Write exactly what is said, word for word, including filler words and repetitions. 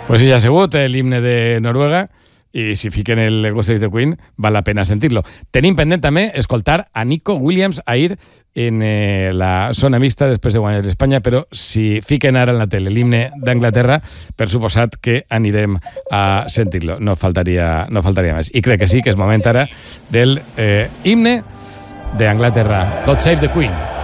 Pues sí, ja ha sigut l'himne de Noruega i si fiquen el God Save the Queen val la pena sentir-lo. Tenim pendent també escoltar a Nico Williams ahir en eh, la zona mixta després de guanyar l'Espanya, però si fiquen ara en la tele l'himne d'Anglaterra, per suposat que anirem a sentir-lo. No faltaria, no faltaria més. I crec que sí, que és moment ara del eh, himne d'Anglaterra. God Save the Queen.